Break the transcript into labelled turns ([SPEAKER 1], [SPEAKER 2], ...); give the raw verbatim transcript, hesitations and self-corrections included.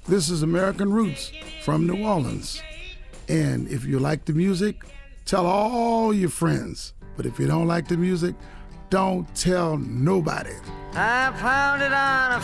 [SPEAKER 1] This is American Roots from New Orleans. And if you like the music, tell all your friends. But if you don't like the music, don't tell nobody.
[SPEAKER 2] I found it on a